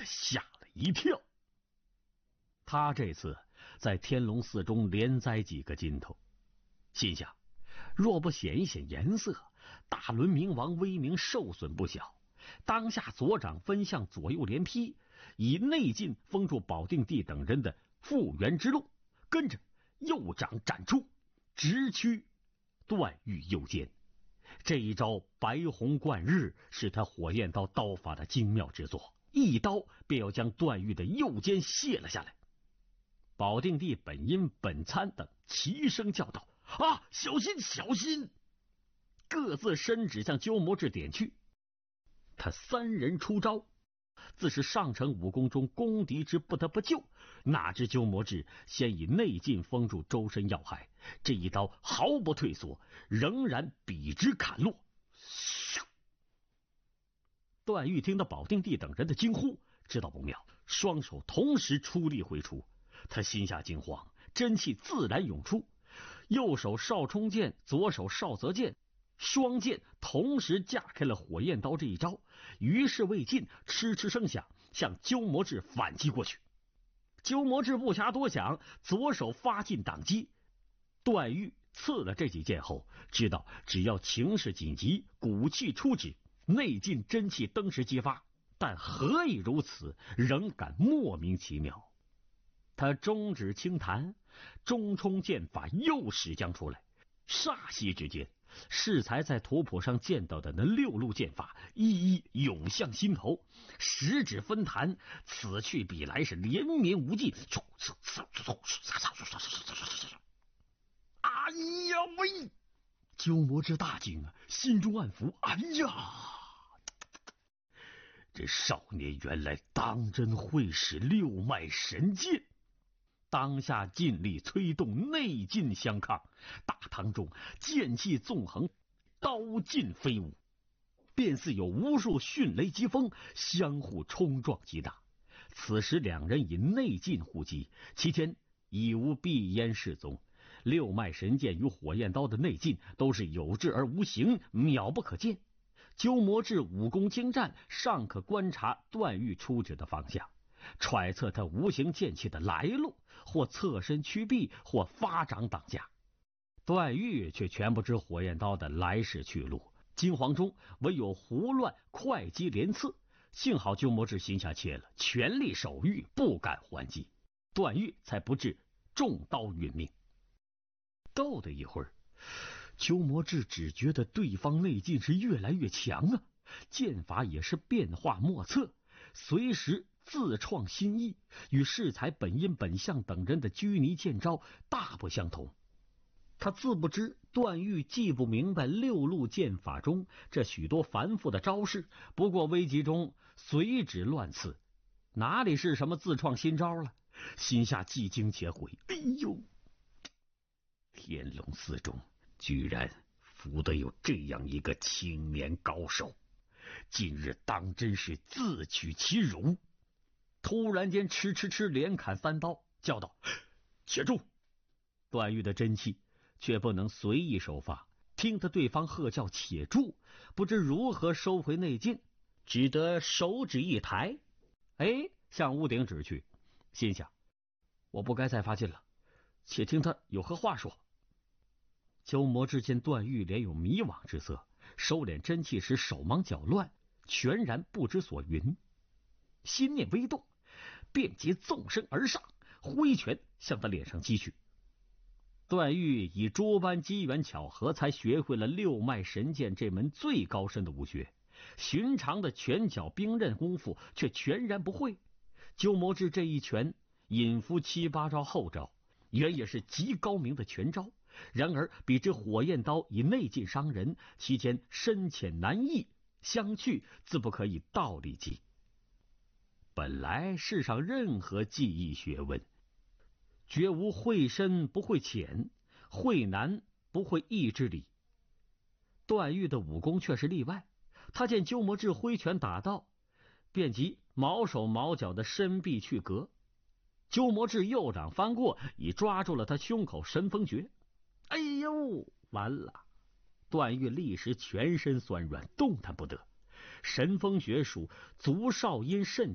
吓了一跳。他这次在天龙寺中连栽几个筋头，心想若不显一显颜色，大轮明王威名受损不小。当下左掌分向左右连劈，以内劲封住保定帝等人的复原之路，跟着右掌斩出，直驱段誉右肩。这一招白虹贯日，是他火焰刀刀法的精妙之作，一刀便要将段誉的右肩卸了下来。保定帝本因、本参等齐声叫道：“啊，小心，小心！”各自伸指向鸠摩智点去。他三人出招，自是上乘武功中攻敌之不得不救，哪知鸠摩智先以内劲封住周身要害，这一刀毫不退缩，仍然笔直砍落。段誉听到保定帝等人的惊呼，知道不妙，双手同时出力挥出。他心下惊慌，真气自然涌出，右手少冲剑，左手少泽剑，双剑同时架开了火焰刀这一招，于是未尽，嗤嗤声响，向鸠摩智反击过去。鸠摩智不暇多想，左手发劲挡击。段誉刺了这几剑后，知道只要情势紧急，鼓气出指，内劲真气登时激发，但何以如此，仍感莫名其妙。他中指轻弹，中冲剑法又使将出来，霎息之间，适才在图谱上见到的那6路剑法一一涌向心头，十指分弹，此去彼来，是连绵无尽。哎呀喂！鸠摩智大惊啊，心中暗服：哎呀，这少年原来当真会使6脉神剑。当下尽力催动内劲相抗，大堂中剑气纵横，刀劲飞舞，便似有无数迅雷疾风相互冲撞击打。此时两人以内劲互击，其间已无避烟事踪。6脉神剑与火焰刀的内劲都是有质而无形，渺不可见。鸠摩智武功精湛，尚可观察段誉出指的方向，揣测他无形剑气的来路，或侧身驱避，或发掌挡架。段誉却全不知火焰刀的来势去路，惊惶中唯有胡乱快击连刺。幸好鸠摩智心下怯了，全力守御，不敢还击，段誉才不致中刀殒命。斗的一会儿，鸠摩智只觉得对方内劲是越来越强啊，剑法也是变化莫测，随时自创新意，与适才、本因、本相等人的拘泥剑招大不相同。他自不知段誉既不明白6路剑法中这许多繁复的招式，不过危急中随指乱刺，哪里是什么自创新招了？心下既惊且悔。哎呦，天龙寺中居然福得有这样一个青年高手，今日当真是自取其辱。突然间吃连砍3刀，叫道：“且住！”段誉的真气却不能随意收发，听得对方喝叫且住，不知如何收回内劲，只得手指一抬，向屋顶指去，心想：我不该再发劲了，且听他有何话说。鸠摩智见段誉脸有迷惘之色，收敛真气时手忙脚乱，全然不知所云，心念微动，便即纵身而上，挥拳向他脸上击去。段誉以诸般机缘巧合才学会了6脉神剑这门最高深的武学，寻常的拳脚兵刃功夫却全然不会。鸠摩智这一拳引伏7、8招后招，原也是极高明的拳招，然而比之火焰刀以内劲伤人，其间深浅难易，相去自不可以道理及。本来世上任何技艺学问，绝无会深不会浅，会难不会易之理。段誉的武功却是例外，他见鸠摩智挥拳打到，便即毛手毛脚的伸臂去格。鸠摩智右掌翻过，已抓住了他胸口神风诀。哎呦，完了！段誉立时全身酸软，动弹不得。神风穴属足少阴肾